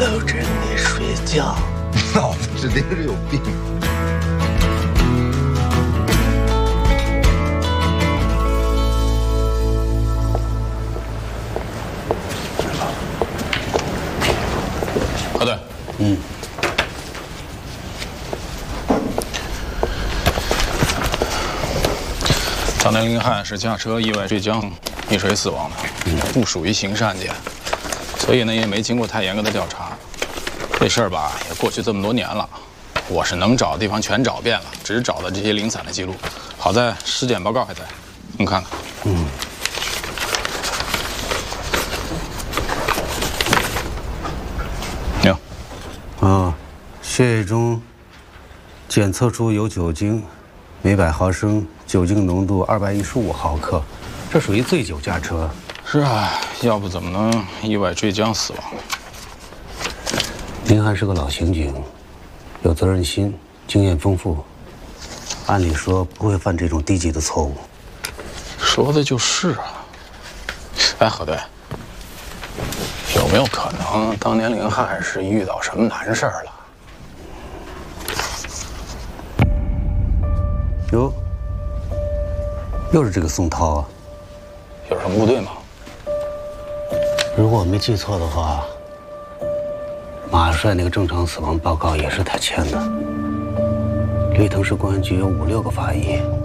搂着你睡觉， 脑子指定是有病。 好的，当年林汉是驾车意外坠江溺水死亡的，不属于刑事案件，所以呢也没经过太严格的调查。这事儿吧也过去这么多年了，我是能找的地方全找遍了，只找到这些零散的记录。好在尸检报告还在，你看看。有。 血液中检测出有酒精，每100毫升酒精浓度215毫克，这属于醉酒驾车。 是啊，要不怎么能意外坠江死亡？ 林汉是个老刑警，有责任心，经验丰富，按理说不会犯这种低级的错误。 说的就是啊。哎，何队，有没有可能当年林汉是遇到什么难事儿了？ 哟，又是这个宋涛啊！ 有什么不对吗？ 如果我没记错的话，马帅那个正常死亡报告也是他签的。绿藤市公安局有5、6个法医，